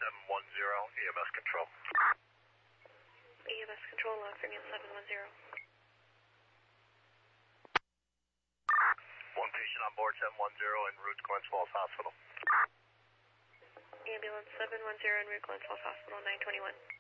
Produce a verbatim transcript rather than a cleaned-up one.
seven one zero, E M S control. E M S control, logging in seven one zero. One patient on board seven one zero en route to Glens Falls Hospital. Ambulance seven one zero en route Glens Falls Hospital, nine twenty-one.